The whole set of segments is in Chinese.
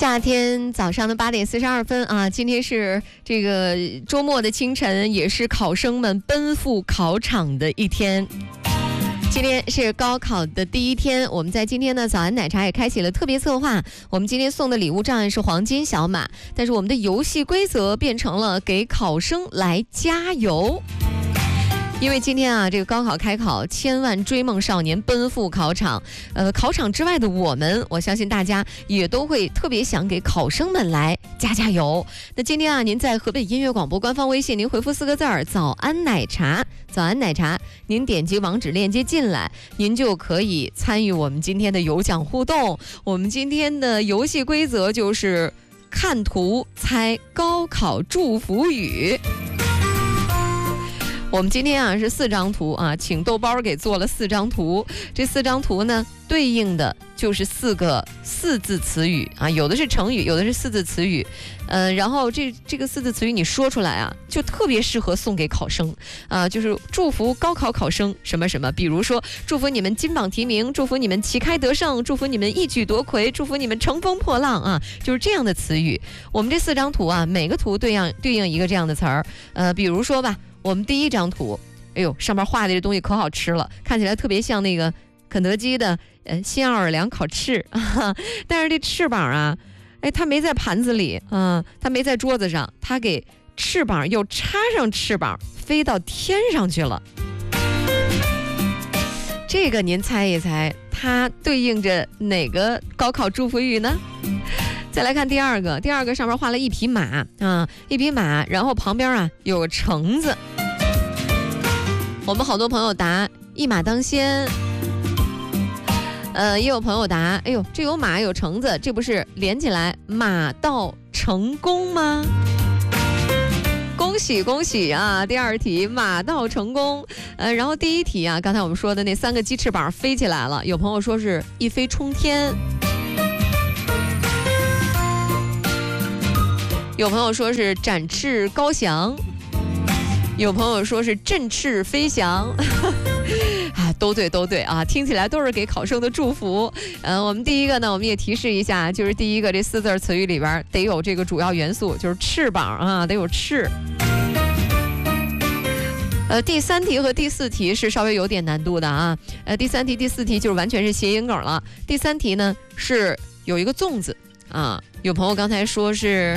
夏天早上的8点42分啊，今天是这个周末的清晨，也是考生们奔赴考场的一天。今天是高考的第一天，我们在今天呢，早安奶茶也开启了特别策划。我们今天送的礼物照样是黄金小马，但是我们的游戏规则变成了给考生来加油。因为今天啊，这个高考开考，千万追梦少年奔赴考场。考场之外的我相信大家也都会特别想给考生们来加油。那今天啊，您在河北音乐广播官方微信，您回复4个字儿“早安奶茶”，早安奶茶，您点击网址链接进来，您就可以参与我们今天的有奖互动。我们今天的游戏规则就是看图猜高考祝福语。我们今天啊是4张图啊，请豆包给做了4张图。这4张图呢，对应的就是4个4字词语啊，有的是成语，有的是4字词语。然后这个4字词语你说出来啊，就特别适合送给考生啊，就是祝福高考考生什么什么，比如说祝福你们金榜题名，祝福你们旗开得胜，祝福你们一举夺魁，祝福你们乘风破浪啊，就是这样的词语。我们这4张图啊，每个图对应一个这样的词儿。比如说吧。我们第一张图，哎呦，上面画的这东西可好吃了，看起来特别像那个肯德基的新奥尔良烤翅啊，但是这翅膀啊，哎，它没在盘子里啊，它没在桌子上，它给翅膀又插上翅膀，飞到天上去了。这个您猜一猜，它对应着哪个高考祝福语呢？再来看第二个上面画了一匹马啊，一匹马，然后旁边啊有个橙子。我们好多朋友答一马当先，也有朋友答，哎呦，这有马有橙子，这不是连起来马到成功吗？恭喜恭喜啊！第二题马到成功，然后第一题啊，刚才我们说的那3个鸡翅膀飞起来了，有朋友说是一飞冲天。有朋友说是展翅高翔，有朋友说是振翅飞翔，啊，都对啊，听起来都是给考生的祝福。我们第一个呢，我们也提示一下，就是第一个这4字词语里边得有这个主要元素，就是翅膀啊，得有翅。第3题和第4题是稍微有点难度的啊。第3题、第4题就是完全是谐音梗了。第3题呢是有一个粽子啊，有朋友刚才说是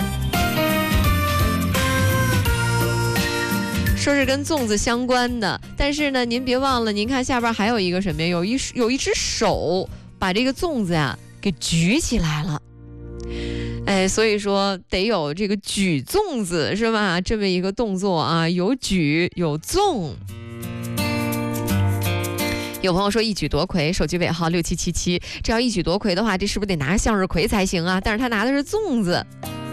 跟粽子相关的，但是呢，您别忘了，您看下边还有一个什么呀？有一只手把这个粽子呀给举起来了，哎，所以说得有这个举粽子是吧？这么一个动作啊，有举有粽。有朋友说一举夺魁，手机尾号6777，这要一举夺魁的话，这是不是得拿个向日葵才行啊？但是他拿的是粽子。